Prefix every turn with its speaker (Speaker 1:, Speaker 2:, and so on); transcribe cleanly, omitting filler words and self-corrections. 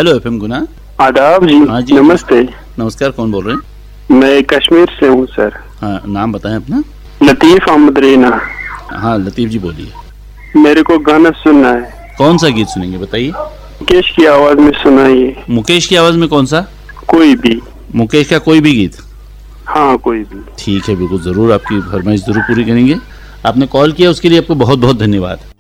Speaker 1: Hello FM गुना।
Speaker 2: आदाब जी।
Speaker 1: हाँ जी,
Speaker 2: नमस्ते।
Speaker 1: नमस्कार, कौन बोल रहे हैं?
Speaker 2: मैं कश्मीर से हूँ सर।
Speaker 1: हाँ, नाम बताएं अपना।
Speaker 2: लतीफ अहमद रेना।
Speaker 1: हाँ लतीफ जी बोलिए।
Speaker 2: मेरे को गाना सुनना है।
Speaker 1: कौन सा गीत सुनेंगे बताइए।
Speaker 2: मुकेश की आवाज में सुनाइए।
Speaker 1: मुकेश की आवाज में कौन सा?
Speaker 2: कोई भी।
Speaker 1: मुकेश का कोई भी गीत?
Speaker 2: हाँ कोई भी।
Speaker 1: ठीक है, बिल्कुल जरूर आपकी फरमाइश जरूर पूरी करेंगे। आपने कॉल किया उसके लिए आपको बहुत बहुत धन्यवाद।